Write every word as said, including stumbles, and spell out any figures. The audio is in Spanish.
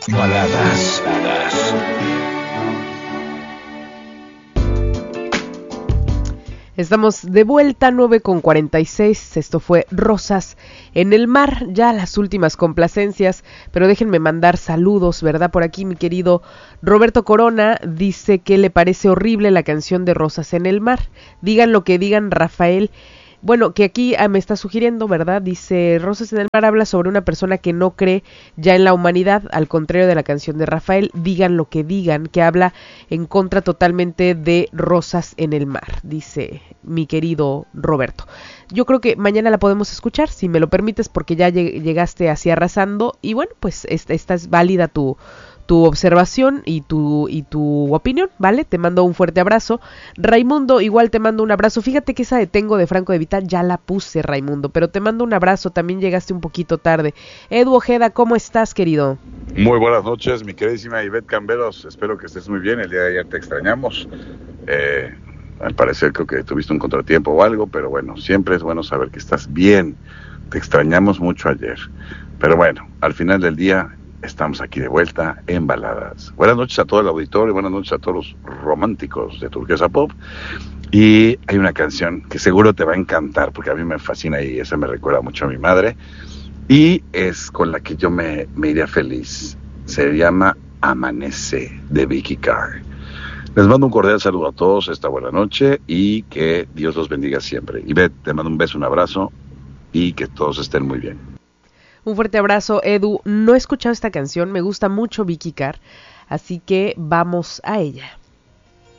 Baladas. Estamos de vuelta, nueve con cuarenta y seis, esto fue Rosas en el Mar, ya las últimas complacencias, pero déjenme mandar saludos, ¿verdad? Por aquí mi querido Roberto Corona dice que le parece horrible la canción de Rosas en el Mar. Digan lo que digan, Rafael. Bueno, que aquí ah, me está sugiriendo, ¿verdad? Dice, Rosas en el Mar habla sobre una persona que no cree ya en la humanidad, al contrario de la canción de Rafael, digan lo que digan, que habla en contra totalmente de Rosas en el Mar, dice mi querido Roberto. Yo creo que mañana la podemos escuchar, si me lo permites, porque ya lleg- llegaste así arrasando, y bueno, pues esta, esta es válida tu... tu observación y tu y tu opinión, ¿vale? Te mando un fuerte abrazo. Raimundo, igual te mando un abrazo. Fíjate que esa de Tengo de Franco de Vita ya la puse, Raimundo, pero te mando un abrazo, también llegaste un poquito tarde. Edu Ojeda, ¿cómo estás, querido? Muy buenas noches, mi queridísima Ivette Camberos. Espero que estés muy bien. El día de ayer te extrañamos. Eh, al parecer creo que tuviste un contratiempo o algo, pero bueno, siempre es bueno saber que estás bien. Te extrañamos mucho ayer. Pero bueno, al final del día estamos aquí de vuelta en Baladas. Buenas noches a todo el auditorio, buenas noches a todos los románticos de Turquesa Pop. Y hay una canción que seguro te va a encantar, porque a mí me fascina y esa me recuerda mucho a mi madre. Y es con la que yo me, me iría feliz. Se llama Amanece, de Vicky Carr. Les mando un cordial saludo a todos esta buena noche y que Dios los bendiga siempre. Y Beth, te mando un beso, un abrazo y que todos estén muy bien. Un fuerte abrazo, Edu. No he escuchado esta canción, me gusta mucho Vicky Carr, así que vamos a ella.